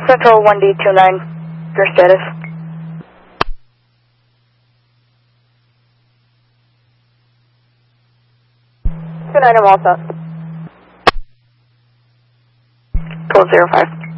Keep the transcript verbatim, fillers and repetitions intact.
Central one D two nine, your status. two nine, I'm all set. twelve zero five.